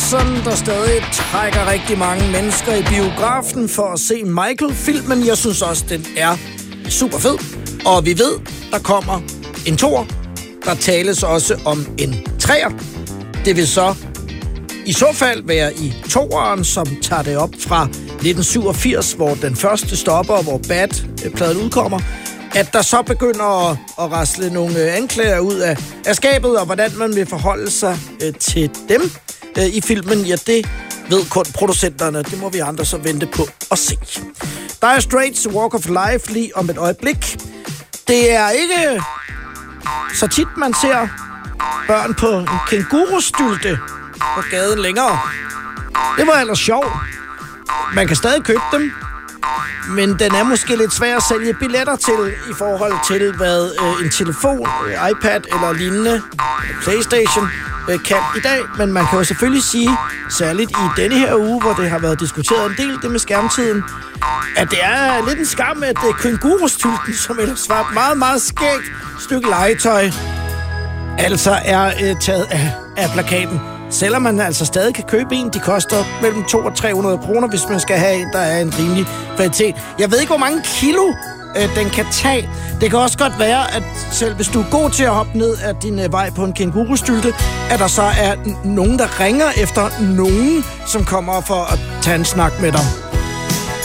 Jackson, der stadig trækker rigtig mange mennesker i biografen for at se Michael-filmen. Jeg synes også, den er super fed. Og vi ved, der kommer en toer. Der tales også om en treer. Det vil så i så fald være i toeren, som tager det op fra 1987, hvor den første stopper, og hvor Bad-pladen udkommer. At der så begynder at rasle nogle anklager ud af skabet, og hvordan man vil forholde sig til dem i filmen, ja, det ved kun producenterne. Det må vi andre så vente på at se. Dire Straits Walk of Life lige om et øjeblik. Det er ikke så tit, man ser børn på en kængurustylte på gaden længere. Det var ellers sjovt. Man kan stadig købe dem, men den er måske lidt svær at sælge billetter til i forhold til, hvad en telefon, iPad eller lignende, PlayStation kan i dag. Men man kan jo selvfølgelig sige, særligt i denne her uge, hvor det har været diskuteret en del, det med skærmtiden, at det er lidt en skam, at kængurustylten, som ellers var et meget, meget skægt stykke legetøj, altså er taget af plakaten. Selvom man altså stadig kan købe en, de koster mellem 200 og 300 kroner, hvis man skal have en, der er en rimelig kvalitet. Jeg ved ikke, hvor mange kilo den kan tage. Det kan også godt være, at selv hvis du er god til at hoppe ned ad din vej på en kængurustylte, at der så er nogen, der ringer efter nogen, som kommer for at tage en snak med dig.